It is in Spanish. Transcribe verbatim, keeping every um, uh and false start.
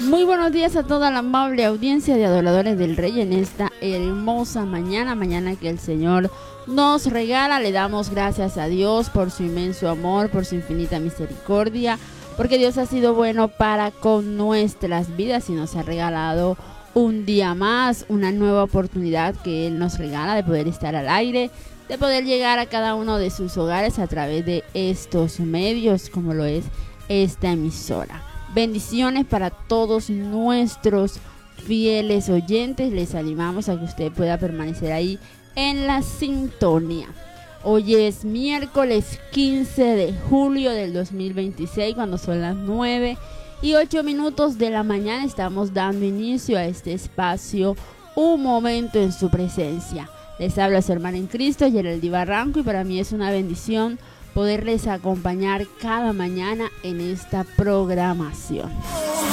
Muy buenos días a toda la amable audiencia de adoradores del Rey en esta hermosa mañana, mañana que el Señor nos regala. Le damos gracias a Dios por su inmenso amor, por su infinita misericordia, porque Dios ha sido bueno para con nuestras vidas y nos ha regalado un día más, una nueva oportunidad que Él nos regala de poder estar al aire, de poder llegar a cada uno de sus hogares a través de estos medios, como lo es esta emisora. Bendiciones para todos nuestros fieles oyentes. Les animamos a que usted pueda permanecer ahí en la sintonía. Hoy es miércoles quince de julio del dos mil veintiséis, cuando son las nueve y ocho minutos de la mañana. Estamos dando inicio a este espacio, un momento en su presencia. Les habla su hermana en Cristo, Yereldi Barranco, y para mí es una bendición poderles acompañar cada mañana en esta programación.